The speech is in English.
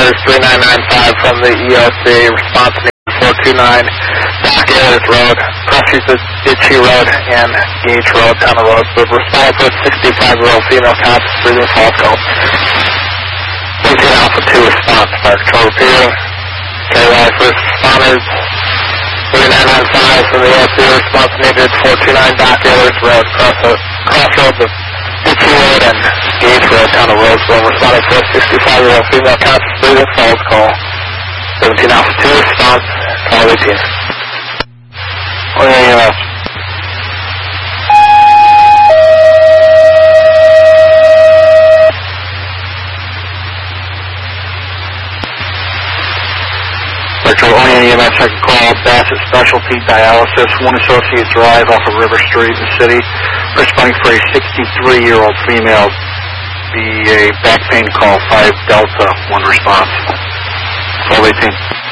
Ehlers 3995 from the EOC. Response needed 429 Dock Ehlers Road, Ditchy Road, and Gage Road, Tunnel Road. The response was 65-year-old female conscious breathing false call. 18 Alpha 2 response. Fire control repeating. KY first responders 3995 from the EOC. Response needed 429 Dock Ehlers Road, crossroads of Ditchy Road and Gage Road, Tunnel Road. So responding for a 65-year-old female conscious breathing false call. 17 Alpha 2 response. Call 18. Oh, yeah. Metro EMS, I can call Bassett Specialty Dialysis, 1 Associate Drive off of River Street in the city. Responding for a 63-year-old female. Be a back pain call, 5 Delta, 1 response. 1218.